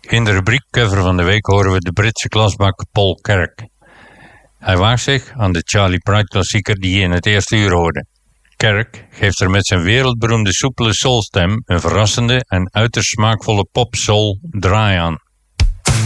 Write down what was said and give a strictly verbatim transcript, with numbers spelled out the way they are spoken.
In de rubriek Cover van de Week horen we de Britse klasbak Paul Carrack. Hij waagt zich aan de Charlie Pride klassieker die je in het eerste uur hoorde. Carrack geeft er met zijn wereldberoemde soepele soulstem een verrassende en uiterst smaakvolle pop-soul draai aan.